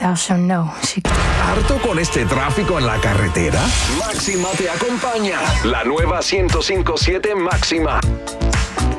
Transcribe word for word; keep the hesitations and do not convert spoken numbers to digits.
how she'll know. She... ¿Harto con este tráfico en la carretera? Máxima te acompaña. La nueva ciento cinco punto siete Máxima.